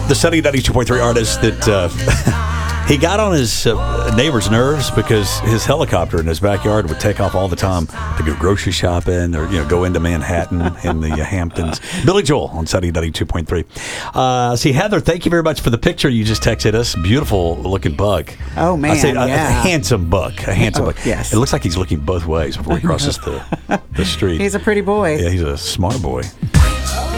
the Sunny 92.3 artist that he got on his neighbor's nerves because his helicopter in his backyard would take off all the time to go grocery shopping or go into Manhattan in the Hamptons. Billy Joel on Sunny 92.3. See, Heather, thank you very much for the picture you just texted us. Beautiful looking buck. Oh, man. I say yeah. a handsome buck. A handsome buck. Yes. It looks like he's looking both ways before he crosses the street. He's a pretty boy. Yeah, he's a smart boy.